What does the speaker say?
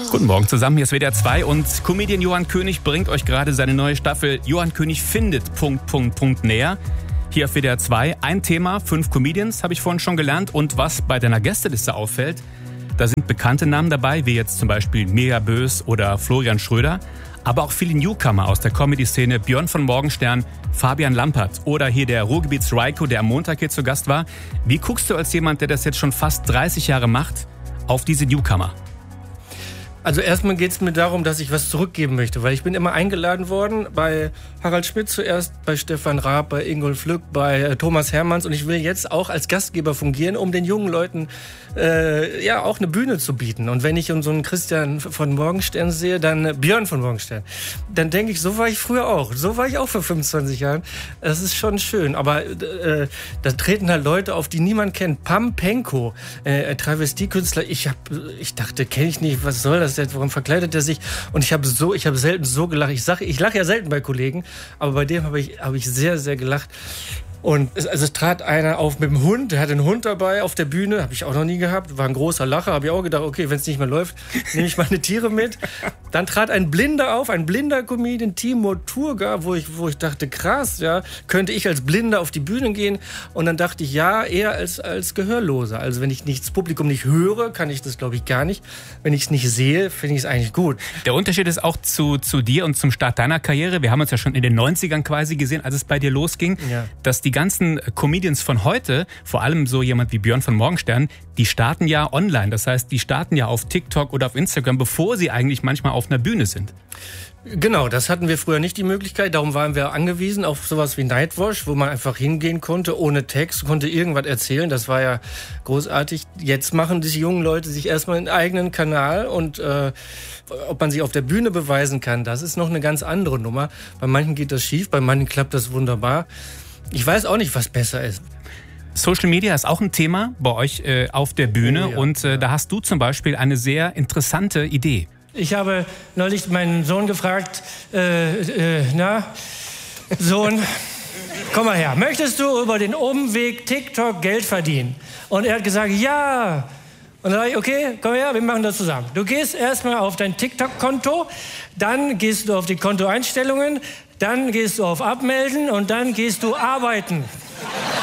Guten Morgen zusammen, hier ist WDR 2 und Comedian Johann König bringt euch gerade seine neue Staffel Johann König findet... näher. Hier auf WDR 2 ein Thema, 5 Comedians, habe ich vorhin schon gelernt. Und was bei deiner Gästeliste auffällt, da sind bekannte Namen dabei, wie jetzt zum Beispiel Mirja Bös oder Florian Schröder. Aber auch viele Newcomer aus der Comedy-Szene, Björn von Morgenstern, Fabian Lampert oder hier der Ruhrgebiets-Raiko, der am Montag hier zu Gast war. Wie guckst du als jemand, der das jetzt schon fast 30 Jahre macht, auf diese Newcomer? Also erstmal geht es mir darum, dass ich was zurückgeben möchte, weil ich bin immer eingeladen worden bei Harald Schmidt zuerst, bei Stefan Raab, bei Ingolf Lück, bei Thomas Hermanns und ich will jetzt auch als Gastgeber fungieren, um den jungen Leuten auch eine Bühne zu bieten. Und wenn ich so einen Christian von Morgenstern sehe, dann Björn von Morgenstern, dann denke ich, so war ich früher auch. So war ich auch vor 25 Jahren. Das ist schon schön. Aber da treten halt Leute auf, die niemand kennt. Pam Penko, Travestiekünstler. Ich dachte, kenne ich nicht, was soll das jetzt? Warum verkleidet er sich? Und ich habe selten so gelacht. Ich lache ja selten bei Kollegen, aber bei dem habe ich sehr, sehr gelacht. Und es trat einer auf mit dem Hund, der hatte einen Hund dabei auf der Bühne, habe ich auch noch nie gehabt, war ein großer Lacher, habe ich auch gedacht, okay, wenn es nicht mehr läuft, nehme ich meine Tiere mit. Dann trat ein Blinder auf, ein blinder Comedian, Timur Turga, wo ich dachte, krass, ja, könnte ich als Blinder auf die Bühne gehen? Und dann dachte ich, ja, eher als Gehörloser. Also wenn ich das Publikum nicht höre, kann ich das, glaube ich, gar nicht. Wenn ich es nicht sehe, finde ich es eigentlich gut. Der Unterschied ist auch zu dir und zum Start deiner Karriere, wir haben uns ja schon in den 90ern quasi gesehen, als es bei dir losging, dass die ganzen Comedians von heute, vor allem so jemand wie Björn von Morgenstern, die starten ja online. Das heißt, die starten ja auf TikTok oder auf Instagram, bevor sie eigentlich manchmal auf einer Bühne sind. Genau, das hatten wir früher nicht die Möglichkeit. Darum waren wir angewiesen auf sowas wie Nightwash, wo man einfach hingehen konnte, ohne Text, konnte irgendwas erzählen. Das war ja großartig. Jetzt machen die jungen Leute sich erstmal einen eigenen Kanal und ob man sich auf der Bühne beweisen kann, das ist noch eine ganz andere Nummer. Bei manchen geht das schief, bei manchen klappt das wunderbar. Ich weiß auch nicht, was besser ist. Social Media ist auch ein Thema bei euch auf der Bühne und da hast du zum Beispiel eine sehr interessante Idee. Ich habe neulich meinen Sohn gefragt, Sohn, komm mal her, möchtest du über den Umweg TikTok Geld verdienen? Und er hat gesagt, ja. Und dann sage ich, okay, komm her, wir machen das zusammen. Du gehst erstmal auf dein TikTok-Konto, dann gehst du auf die Kontoeinstellungen, dann gehst du auf Abmelden und dann gehst du arbeiten.